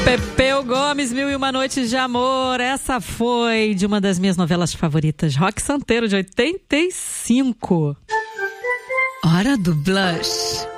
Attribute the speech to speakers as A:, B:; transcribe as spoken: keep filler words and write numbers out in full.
A: Pepeu Gomes, Mil e Uma Noites de Amor. Essa foi de uma das minhas novelas favoritas, Roque Santeiro, de oitenta e cinco. Hora do Blush.